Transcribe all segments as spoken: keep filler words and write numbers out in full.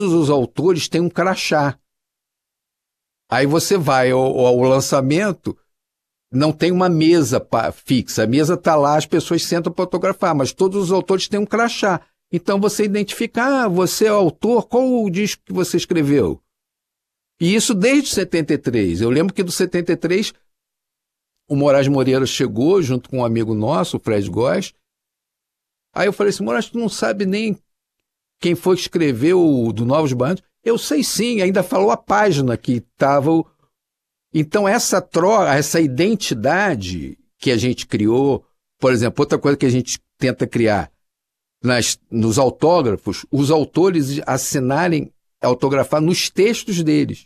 os autores têm um crachá. Aí você vai ao, ao lançamento, não tem uma mesa pa, fixa. A mesa está lá, as pessoas sentam para autografar, mas todos os autores têm um crachá. Então você identifica, ah, você é o autor, qual o disco que você escreveu? E isso desde setenta e três. Eu lembro que do setenta e três, o Moraes Moreira chegou junto com um amigo nosso, o Fred Góes. Aí eu falei assim, Moraes, tu não sabe nem quem foi que escreveu o do Novos Baianos? Eu sei sim, ainda falou a página que estava... O... Então essa troca, essa identidade que a gente criou, por exemplo, outra coisa que a gente tenta criar, nas, nos autógrafos, os autores assinarem, autografar nos textos deles.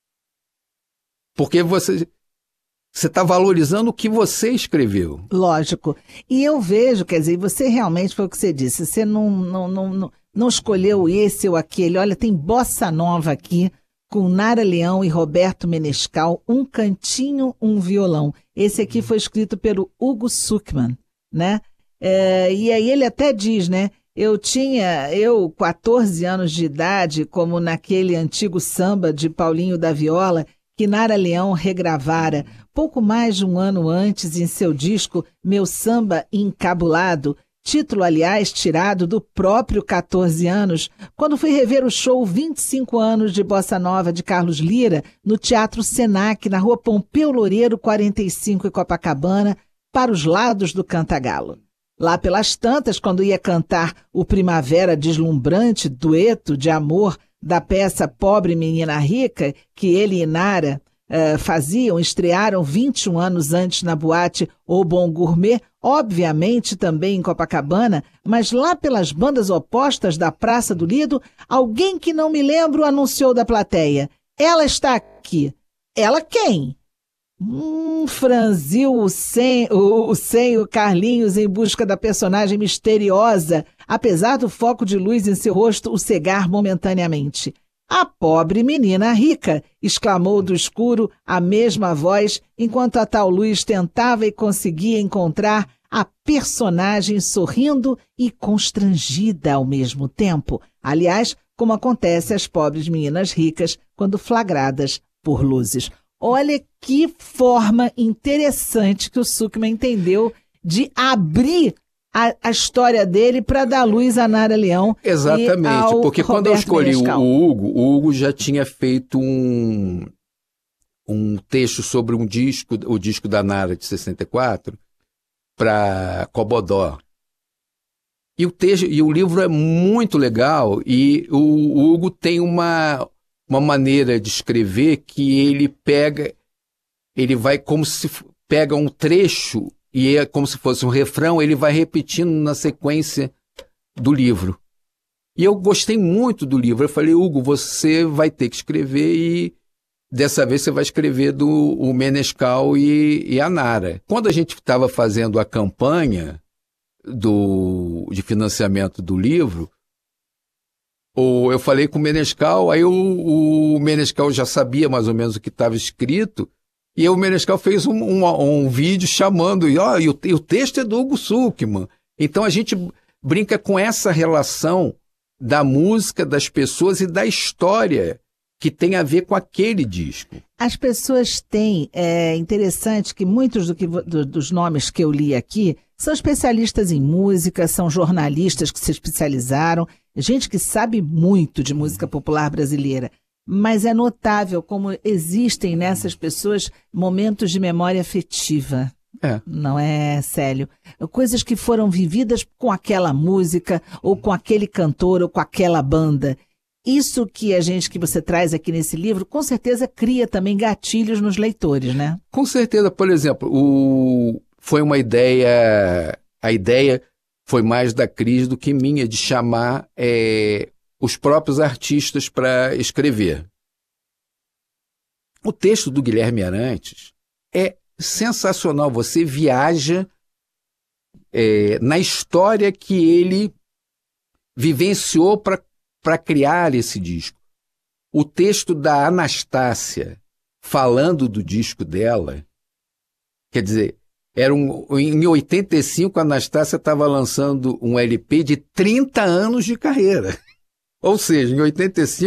Porque você você está valorizando o que você escreveu. Lógico. E eu vejo, quer dizer, você realmente, foi o que você disse, você não, não, não, não, não escolheu esse ou aquele. Olha, tem Bossa Nova aqui, com Nara Leão e Roberto Menescal, Um Cantinho, Um Violão. Esse aqui foi escrito pelo Hugo Sukman, né? É, e aí ele até diz, né? Eu tinha, eu, quatorze anos de idade, como naquele antigo samba de Paulinho da Viola, que Nara Leão regravara pouco mais de um ano antes em seu disco Meu Samba Encabulado, título, aliás, tirado do próprio quatorze anos, quando fui rever o show vinte e cinco anos de Bossa Nova de Carlos Lira, no Teatro Senac, na Rua Pompeu Loureiro, quarenta e cinco, em Copacabana, para os lados do Cantagalo. Lá pelas tantas, quando ia cantar o Primavera Deslumbrante, dueto de amor da peça Pobre Menina Rica, que ele e Nara uh, faziam, estrearam vinte e um anos antes na boate O Bom Gourmet, obviamente também em Copacabana, mas lá pelas bandas opostas da Praça do Lido, alguém que não me lembro anunciou da plateia. Ela está aqui. Ela quem? Hum, franziu o senho, o, o senho Carlinhos em busca da personagem misteriosa, apesar do foco de luz em seu rosto o cegar momentaneamente. A pobre menina rica, exclamou do escuro a mesma voz, enquanto a tal luz tentava e conseguia encontrar a personagem sorrindo e constrangida ao mesmo tempo. Aliás, como acontece às pobres meninas ricas quando flagradas por luzes. Olha que forma interessante que o Sukman entendeu de abrir a, a história dele para dar luz a Nara Leão. Exatamente, porque quando Roberto eu escolhi o, Menescal. o Hugo, o Hugo já tinha feito um, um texto sobre um disco, o disco da Nara de sessenta e quatro, para Cobodó. E o, texto, e o livro é muito legal, e o, o Hugo tem uma... uma maneira de escrever que ele pega, ele vai como se pega um trecho e é como se fosse um refrão, ele vai repetindo na sequência do livro. E eu gostei muito do livro. Eu falei, Hugo, você vai ter que escrever e dessa vez você vai escrever do o Menescal e, e a Nara. Quando a gente estava fazendo a campanha do, de financiamento do livro, ou eu falei com o Menescal, aí o, o Menescal já sabia mais ou menos o que estava escrito, e o Menescal fez um, um, um vídeo chamando, e, ó, e, o, e o texto é do Hugo Sukman. Então a gente brinca com essa relação da música, das pessoas e da história que tem a ver com aquele disco. As pessoas têm, é interessante que muitos do que, do, dos nomes que eu li aqui são especialistas em música, são jornalistas que se especializaram, gente que sabe muito de música popular brasileira. Mas é notável como existem nessas pessoas momentos de memória afetiva. É. Não é, Célio? Coisas que foram vividas com aquela música, ou com aquele cantor, ou com aquela banda. Isso que a gente, que você traz aqui nesse livro, com certeza cria também gatilhos nos leitores, né? Com certeza. Por exemplo, o... foi uma ideia, a ideia foi mais da Cris do que minha, de chamar é, os próprios artistas para escrever. O texto do Guilherme Arantes é sensacional. Você viaja é, na história que ele vivenciou para para criar esse disco. O texto da Anastácia, falando do disco dela, quer dizer, era um, em oitenta e cinco a Anastácia estava lançando um L P de trinta anos de carreira. Ou seja, em oitenta e cinco